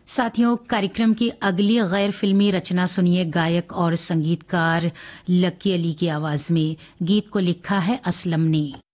साथियों, कार्यक्रम की अगली गैर फिल्मी रचना सुनिए। गायक और संगीतकार लकी अली की आवाज में। गीत को लिखा है असलम ने।